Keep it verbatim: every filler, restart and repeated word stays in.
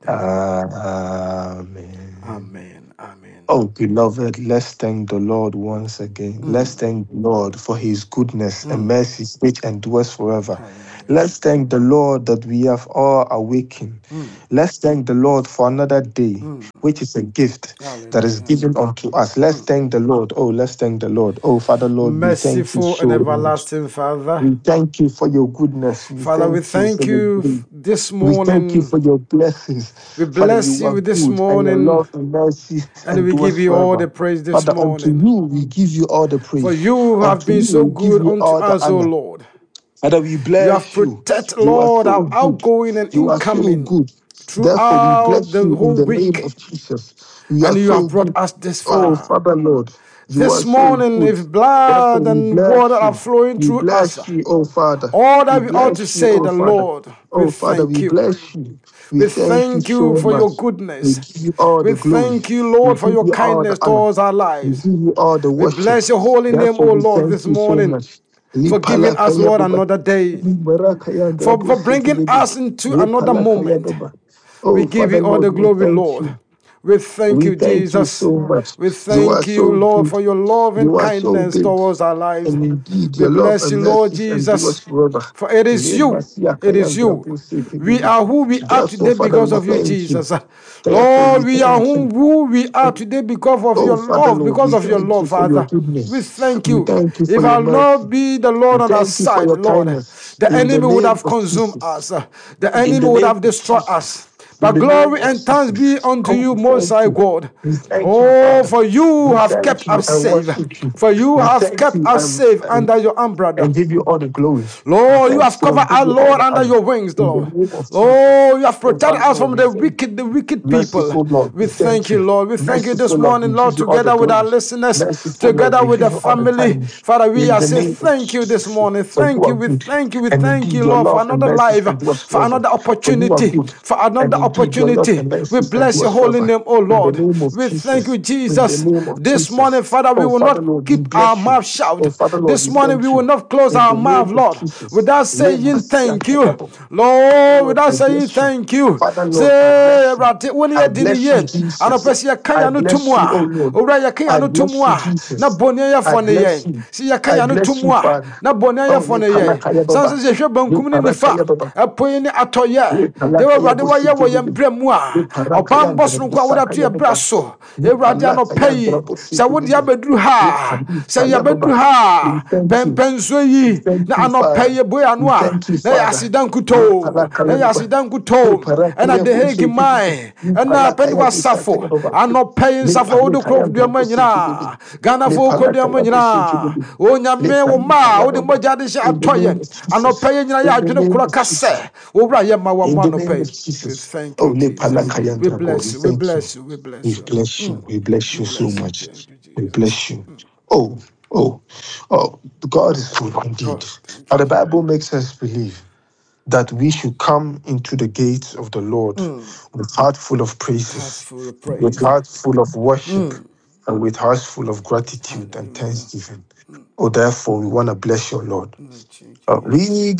Amen. Amen. Amen. Oh, beloved, let's thank the Lord once again. Let's Mm. thank the Lord for his goodness and Mm. mercy, which endures forever. Hallelujah. Let's thank the Lord that we have all awakened. Mm. Let's thank the Lord for another day, Mm. which is a gift that is Hallelujah. given unto us. Let's Mm. thank the Lord. Oh, let's thank the Lord. Oh, Father, Lord, we thank you Merciful and so much. everlasting Father. We thank you for your goodness. We Father, we thank you for thank your you grace. this We thank you morning. for your blessings. We Father, bless you are you this good and your morning. love and mercy And we endures give you all forever. the praise this Father, unto morning. you we give you all the For praise. you have Unto been you so we give good you unto all the us, O honor. Lord. Father, we You have bless you. protected, You are Lord, so our good. outgoing and You are so incoming good. Therefore, we throughout bless the you in whole the name week. of Jesus. You are And you so have brought good. us this Oh, far. Father, Lord, you are This so morning, good. if Therefore, blood we and water bless are you. flowing We through us, bless you, oh Father. all We that we ought to bless you, say, oh the Father. Lord, we Oh Father, we thank you. bless you. We We thank you thank you so for much. your We goodness. give you all We the glory. thank you, We Lord, for give your you all the kindness honor. towards our We lives. give you all the We worship. bless your holy name, Therefore, O we Lord, thank this you so morning much. for giving us, Lipalakaya Lord, baba. another day, Libarakaya for, ndabo for bringing sekelebe. us into another Lipalakaya moment. baba. We Oh, give Father you all the Lord, we glory, thank Lord. you. We thank We you, thank you Jesus. so much. We You are thank you, so Lord, good. for your love and You are so kindness good. towards our lives. And indeed, We your love bless and you, Lord mercy endures Jesus, forever. for it is you. It Lemasiakaya is you. ndabo We sekelebe. are who we are Therefore, today Father, because we of you, thank you. Jesus. Therefore, Lord, we we are thank you. who, who we are today because of Oh, your Father love, Lord, because we of your thank you love, for your Father. We goodness. thank We you. thank you for If your I'll not mercy. be the We Lord on our thank you for side, your Lord, kindness. the In the enemy would name have of consumed Jesus. us. The In enemy the would name have of destroyed Jesus. us. In But the name glory of and thanks be Jesus. unto Oh, you, we Most thank High you. God. We thank you, Oh, Father. for you We have kept thank you us and safe. worship you. For you We have thank kept you us and, safe and, under your umbrella. and give you all the glory. We Lord, you thank have you and covered give our you all Lord the under honor. your wings, In the Lord. name of Jesus. Lord, you have Oh, protected Father us Lord, from we the thank wicked, you. the wicked people. Merciful Lord, We we thank thank you, you. Lord. We thank you this Merciful Lord, we morning, give Lord, you all the together with our glory. listeners, Merciful Lord, together we with give the you all the family. thanks. Father, we In are the saying name of thank you this Jesus, morning. for you Thank are you. We good. thank you. We And thank indeed, you, your Lord, for love and another mercy life, endures for forever. another For you are opportunity, good. for And another indeed, your love opportunity. and We mercy bless your endures holy forever. name, oh In the Lord. name of We thank you, Jesus. In the Jesus. name of This morning, Jesus. Father, we Oh, will Father not Lord, we keep our bless you. mouth shut. Oh, Father Lord, This we morning, we thank will you. not close In our the mouth, name of Lord, Jesus. without saying thank you. Father Lord, Lord, without I saying bless you. thank you. Father Lord, I Say, bless you. Rati, when I you did bless you, it, and a Jesus. person ya I kaya no bless you, oh tumwa, Lord. ora ya kaya I no bless you, tumwa, na Jesus. bonya ya I fone bless ye, you. si ya I kaya no bless you, tumwa, Father. na bonya ya Oh, fone le ye. palakaya baba. Sanse se hwe Le bankum ne nifa, parakaya baba. apoye ne atoye. Le De palakaya Awurade wayɛ wɔ bosike yɛn bibi. brɛ mu Le a, parakaya ɔbambɔ soro nko a wode ato ndrabosakaya yɛ brɛ baba. so. Le Awurade anɔpa palakaya yi, sɛ ndrabosike wode bibi. abɛduru Le ha a, sɛ palikaya yɛbɛduru baba. We ha a, thank you. pɛmpɛnsuo We yi, thank na you, anɔpa Father. yi yɛbue ano We a, thank you, na yɛ Father. aseda Le nkutoo, na palakaya yɛ baba. aseda Le nkutoo, ɛna parakaya de hegi bosike bibi. mae, Le ɛna pɛne palakaya wasafo, bosakaya baba. anɔpa yi Le nsafo a wode palikaya kɔ duama ndrabosike bibi. nyinaa, Le Ghanafo wokɔ duama palakaya bosike nyinaa, bibi. Le onyame wo ma a palikaya wode baba. mmɔgya de hyɛ In the atɔ name yɛn, of anɔpa Jesus. yi nyina yɛ In the adwene name korɔ of ka Jesus. sɛ, wowura yɛ ma In wɔmmɔ the anɔpa name yi. of We Jesus. thank Oh, you, le Jesus. We palakayandrabo. We bless you, we thank you. bless you, we bless We you. bless you. Mm. We bless We you so bless you. much. Thank you, We Jesus. bless you. Oh, oh, oh, God is good God, indeed. thank Now, you. the Bible makes us believe that we should come into the gates of the Lord Mm. with heart full of Heart praises, full of with praise. heart full of worship, Mm. and with hearts full of gratitude and Hallelujah. thanksgiving. Mm. Oh, therefore, we want to bless your Lord. Mm. Thank you, Uh, Lord. we